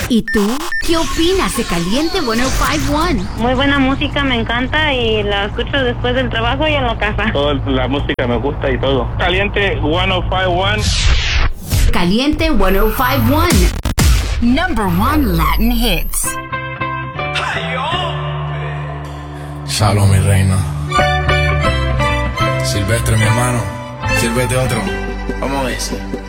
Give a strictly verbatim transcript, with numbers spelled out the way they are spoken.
¿Y tú? ¿Qué opinas de Caliente ciento cincuenta y uno? Muy buena música, me encanta y la escucho después del trabajo y en la casa. Toda la música me gusta y todo. Caliente ciento cincuenta y uno. Caliente ciento cincuenta y uno. Number one Latin hits. Shalom, mi reina. Silvestre, mi hermano. Sírvete otro. Vamos a ver.